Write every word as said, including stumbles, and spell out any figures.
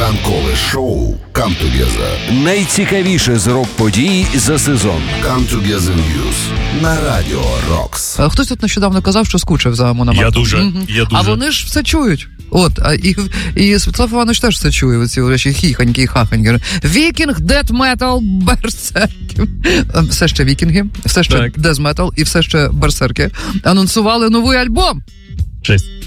Ранкове шоу Come Together. Найцікавіше з рок-подій за сезон. Come Together News на Радіо Рокс. Хтось тут нещодавно казав, що скучив за Мономахом. Я дуже, Мгм. я дуже. А вони ж все чують. От, а і, і Святослав Іванович теж все чує, оці речі хіхоньки і хахоньки. Вікінг, дет метал, берсерки. Все ще вікінги, все ще Так. дез метал і все ще берсерки анонсували новий альбом. Жесть.